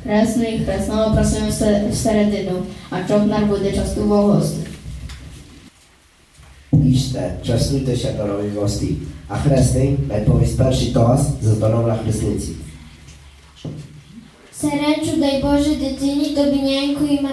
Хресний і хресного просимо всередину, а щоб нар буде частував гости. Ište, častujte się darowi gosti, a chresnej najpowiedz pierwszy toast ze zdorowia chrestnicy. Серечу, дай Боже, дитині, тобі няньку і